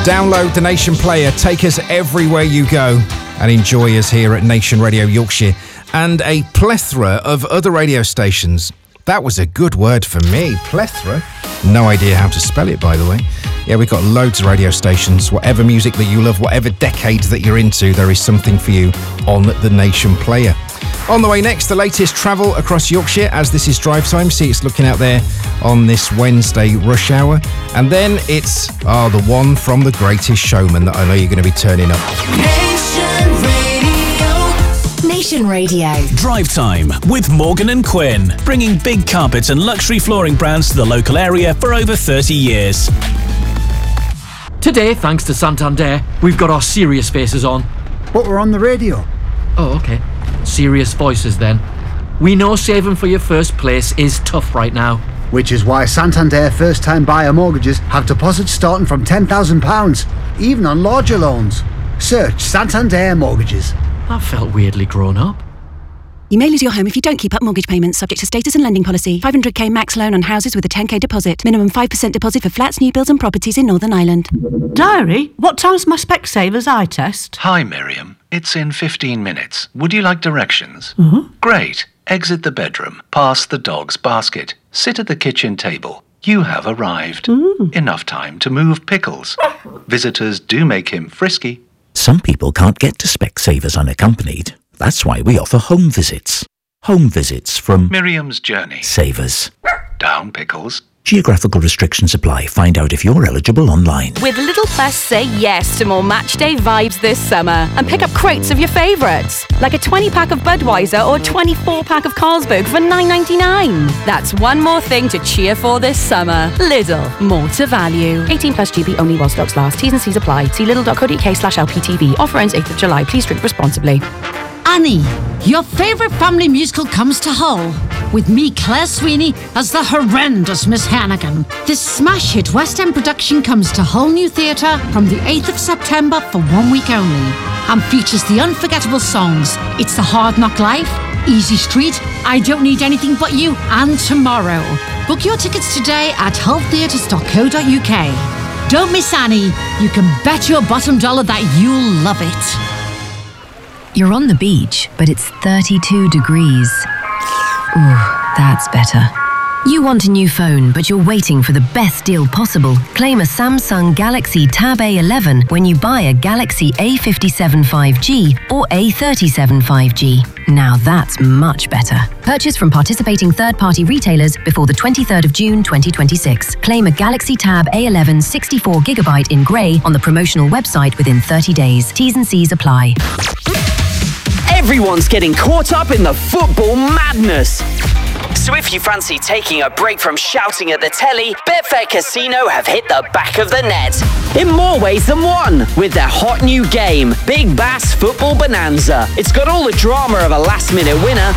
Download the Nation Player, take us everywhere you go, and enjoy us here at Nation Radio Yorkshire and a plethora of other radio stations. That was a good word for me, plethora. No idea how to spell it, by the way. Yeah, we've got loads of radio stations. Whatever music that you love, whatever decade that you're into, there is something for you on the Nation Player. On the way next, the latest travel across Yorkshire, as this is drive time. See, it's looking out there on this Wednesday rush hour. And then it's the one from The Greatest Showman that I know you're going to be turning up. Nation Radio. Drive time with Morgan and Quinn, bringing big carpets and luxury flooring brands to the local area for over 30 years. Today, thanks to Santander, we've got our serious faces on. But we're on the radio. Oh, okay. Serious voices then. We know saving for your first place is tough right now. Which is why Santander first-time buyer mortgages have deposits starting from £10,000, even on larger loans. Search Santander Mortgages. That felt weirdly grown up. You may lose your home if you don't keep up mortgage payments, subject to status and lending policy. 500k max loan on houses with a 10k deposit. Minimum 5% deposit for flats, new builds and properties in Northern Ireland. Diary, what time's my Specsavers eye test? Hi, Miriam. It's in 15 minutes. Would you like directions? Mm-hmm. Great. Exit the bedroom, past the dog's basket, sit at the kitchen table. You have arrived. Enough time to move pickles. Visitors do make him frisky. Some people can't get to Specsavers unaccompanied. That's why we offer home visits. Home visits from Miriam's Journey. Savers. Down pickles. Geographical restrictions apply. Find out if you're eligible online. With Lidl Plus, say yes to more matchday vibes this summer and pick up crates of your favourites, like a 20-pack of Budweiser or a 24-pack of Carlsberg for $9.99. That's one more thing to cheer for this summer. Lidl, more to value. 18 plus GB only while stocks last. T's and C's apply. See lidl.co.uk/LPTV. Offer ends 8th of July. Please drink responsibly. Annie, your favourite family musical comes to Hull, with me, Claire Sweeney, as the horrendous Miss Hannigan. This smash hit West End production comes to Hull New Theatre from the 8th of September for 1 week only, and features the unforgettable songs It's the Hard Knock Life, Easy Street, I Don't Need Anything But You, and Tomorrow. Book your tickets today at hulltheatres.co.uk. Don't miss Annie. You can bet your bottom dollar that you'll love it. You're on the beach, but it's 32 degrees. Ooh, that's better. You want a new phone, but you're waiting for the best deal possible. Claim a Samsung Galaxy Tab A11 when you buy a Galaxy A57 5G or A37 5G. Now that's much better. Purchase from participating third-party retailers before the 23rd of June 2026. Claim a Galaxy Tab A11 64GB in grey on the promotional website within 30 days. T's and C's apply. Everyone's getting caught up in the football madness. So if you fancy taking a break from shouting at the telly, Betfair Casino have hit the back of the net. In more ways than one, with their hot new game, Big Bass Football Bonanza. It's got all the drama of a last-minute winner,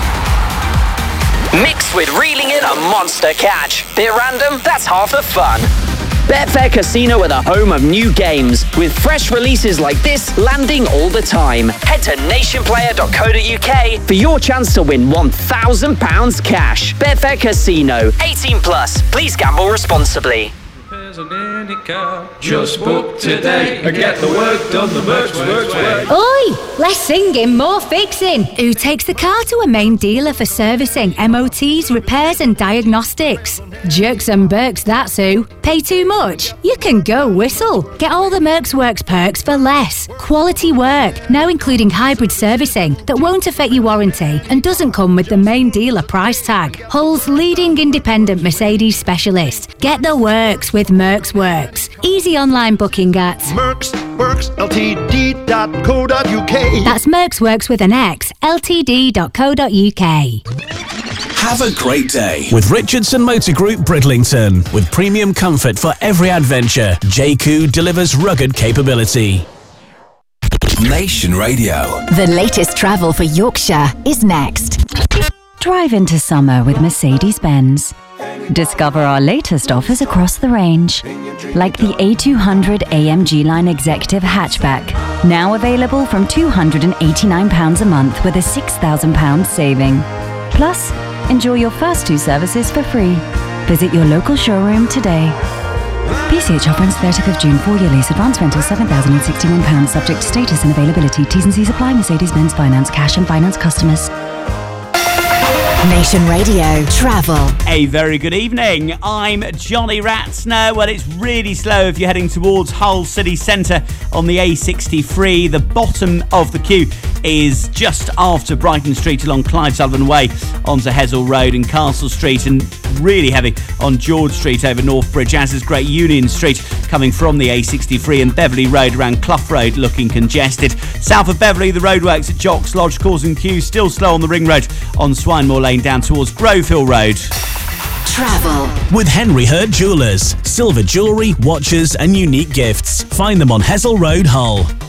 mixed with reeling in a monster catch. Bit random? That's half the fun. Betfair Casino are the home of new games, with fresh releases like this landing all the time. Head to nationplayer.co.uk for your chance to win £1,000 cash. Betfair Casino, 18 plus. Please gamble responsibly. Just book today and get the work done the Mercs way. Oi! Less singing, more fixing. Who takes the car to a main dealer for servicing, MOTs, repairs and diagnostics? Jerks and Berks, that's who. Pay too much? You can go Whistle. Get all the Mercs Works perks for less. Quality work, now including hybrid servicing that won't affect your warranty and doesn't come with the main dealer price tag. Hull's leading independent Mercedes specialist. Get the works with Mercs Works. Easy online booking at mercsworksltd.co.uk. That's Mercs Works with an X, ltd.co.uk. Have a great day with Richardson Motor Group Bridlington. With premium comfort for every adventure, JQ delivers rugged capability. Nation Radio. The latest travel for Yorkshire is next. Drive into summer with Mercedes-Benz. Discover our latest offers across the range, like the A200 AMG Line Executive Hatchback, now available from £289 a month with a £6,000 saving. Plus, enjoy your first 2 services for free. Visit your local showroom today. PCH offer ends 30th of June. 4-year lease. Advance rental £7,061. Subject to status and availability. T's and C's apply. Mercedes-Benz Finance. Cash and finance customers. Nation Radio Travel. A very good evening. I'm Johnny Ratsner. Well, it's really slow if you're heading towards Hull city centre on the A63. The bottom of the queue is just after Brighton Street along Clyde Sullivan Way onto Hessel Road and Castle Street, and really heavy on George Street over North Bridge, as is Great Union Street coming from the A63, and Beverley Road around Clough Road looking congested. South of Beverley, the roadworks at Jocks Lodge causing queues, still slow on the Ring Road on Swinemore Lane down towards Grove Hill Road. Travel with Henry Hurt Jewellers. Silver jewellery, watches and unique gifts. Find them on Hessel Road, Hull.